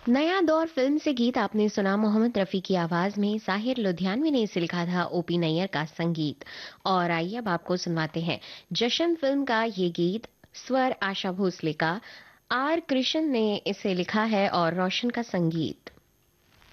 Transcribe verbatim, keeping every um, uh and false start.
नया दौर फिल्म से गीत आपने सुना मोहम्मद रफी की आवाज में। साहिर लुधियानवी ने इसे लिखा था, ओपी नैयर का संगीत। और आइए अब आपको सुनवाते हैं जशन फिल्म का ये गीत। स्वर आशा भोसले का, आर कृष्ण ने इसे लिखा है और रोशन का संगीत।